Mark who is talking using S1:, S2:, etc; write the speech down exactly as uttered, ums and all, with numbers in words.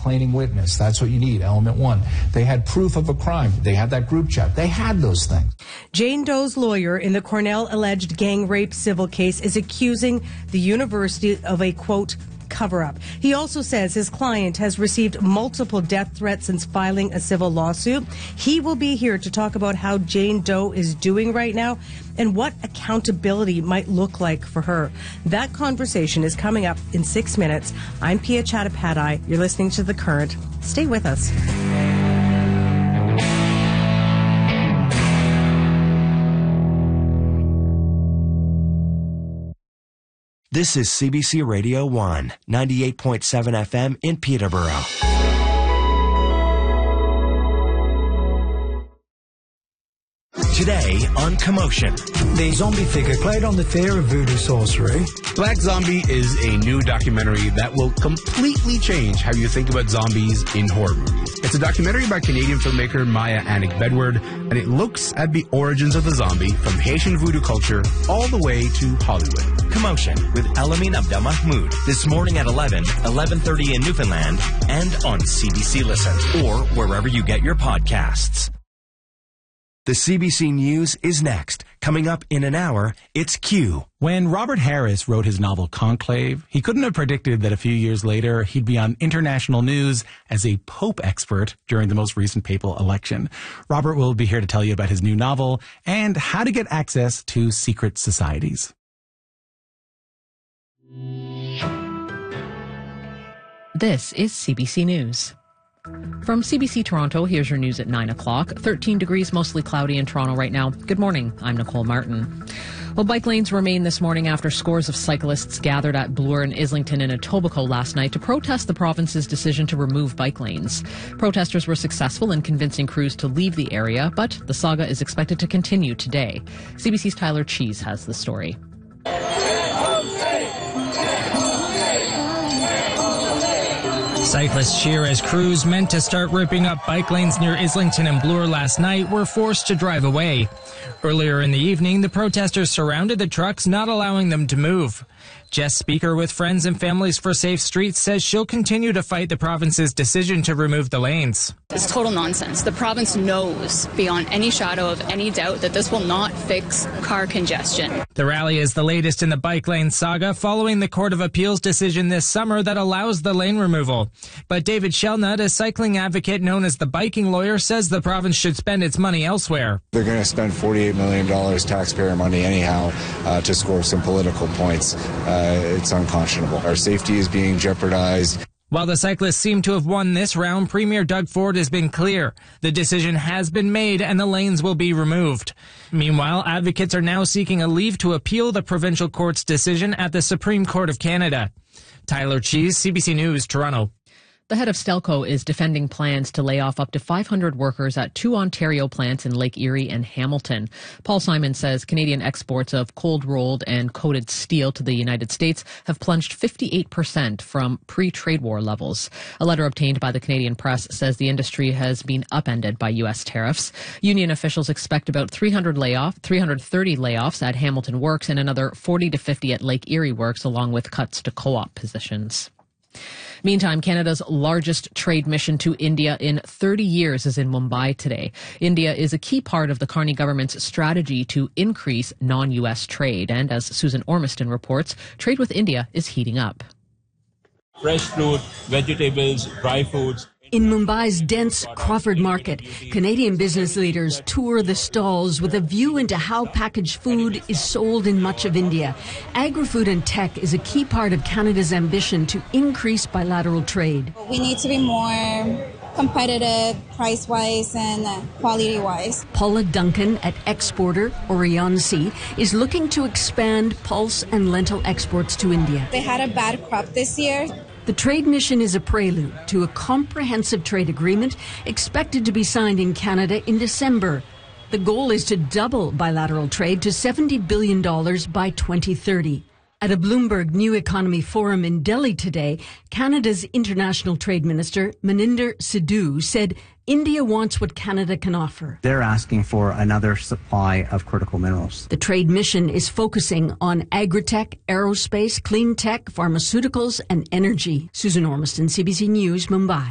S1: complaining witness. That's what you need, element one. They had proof of a crime. They had that group chat. They had those things.
S2: Jane Doe's lawyer in the Cornell alleged gang rape civil case is accusing the university of a, quote, cover-up. He also says his client has received multiple death threats since filing a civil lawsuit. He will be here to talk about how Jane Doe is doing right now and what accountability might look like for her. That conversation is coming up in six minutes. I'm Pia Chattopadhyay. You're listening to The Current. Stay with us.
S3: This is C B C Radio one, ninety-eight point seven F M in Peterborough. Today on Commotion.
S4: The zombie figure played on the theory of voodoo sorcery.
S5: Black Zombie is a new documentary that will completely change how you think about zombies in horror movies. It's a documentary by Canadian filmmaker Maya Annick-Bedward, and it looks at the origins of the zombie from Haitian voodoo culture all the way to Hollywood.
S3: Commotion with Elamine Abdelmahmoud this morning at eleven, eleven thirty in Newfoundland, and on C B C Listen or wherever you get your podcasts. The C B C News is next. Coming up in an hour, it's Q.
S6: When Robert Harris wrote his novel Conclave, he couldn't have predicted that a few years later he'd be on international news as a Pope expert during the most recent papal election. Robert will be here to tell you about his new novel and how to get access to secret societies.
S7: This is C B C News. From C B C Toronto, here's your news at nine o'clock. thirteen degrees, mostly cloudy in Toronto right now. Good morning. I'm Nicole Martin. Well, bike lanes remain this morning after scores of cyclists gathered at Bloor and Islington in Etobicoke last night to protest the province's decision to remove bike lanes. Protesters were successful in convincing crews to leave the area, but the saga is expected to continue today. C B C's Tyler Cheese has the story.
S8: Cyclists cheer as crews meant to start ripping up bike lanes near Islington and Bloor last night were forced to drive away. Earlier in the evening, the protesters surrounded the trucks, not allowing them to move. Jess Speaker with Friends and Families for Safe Streets says she'll continue to fight the province's decision to remove the lanes.
S9: It's total nonsense. The province knows beyond any shadow of any doubt that this will not fix car congestion.
S8: The rally is the latest in the bike lane saga following the Court of Appeal's decision this summer that allows the lane removal. But David Shelnut, a cycling advocate known as the biking lawyer, says the province should spend its money elsewhere.
S10: They're going to spend forty-eight million dollars taxpayer money anyhow uh, to score some political points. Uh, it's unconscionable. Our safety is being jeopardized.
S8: While the cyclists seem to have won this round, Premier Doug Ford has been clear. The decision has been made and the lanes will be removed. Meanwhile, advocates are now seeking a leave to appeal the provincial court's decision at the Supreme Court of Canada. Tyler Cheese, C B C News, Toronto.
S7: The head of Stelco is defending plans to lay off up to five hundred workers at two Ontario plants in Lake Erie and Hamilton. Paul Simon says Canadian exports of cold-rolled and coated steel to the United States have plunged fifty-eight percent from pre-trade war levels. A letter obtained by the Canadian Press says the industry has been upended by U S tariffs. Union officials expect about three hundred layoff, three hundred thirty layoffs at Hamilton Works and another forty to fifty at Lake Erie Works, along with cuts to co-op positions. Meantime, Canada's largest trade mission to India in thirty years is in Mumbai today. India is a key part of the Carney government's strategy to increase non-U S trade. And as Susan Ormiston reports, trade with India is heating up.
S11: Fresh fruit, vegetables, dry foods.
S12: In Mumbai's dense Crawford Market, Canadian business leaders tour the stalls with a view into how packaged food is sold in much of India. Agri-food and tech is a key part of Canada's ambition to increase bilateral trade.
S13: We need to be more competitive price-wise and quality-wise.
S12: Paula Duncan at exporter Orionsi is looking to expand pulse and lentil exports to India.
S13: They had a bad crop this year.
S12: The trade mission is a prelude to a comprehensive trade agreement expected to be signed in Canada in December. The goal is to double bilateral trade to seventy billion dollars by twenty thirty. At a Bloomberg New Economy Forum in Delhi today, Canada's International Trade Minister, Maninder Sidhu, said India wants what Canada can offer.
S14: They're asking for another supply of critical minerals.
S12: The trade mission is focusing on agri-tech, aerospace, clean tech, pharmaceuticals, and energy. Susan Ormiston, C B C News, Mumbai.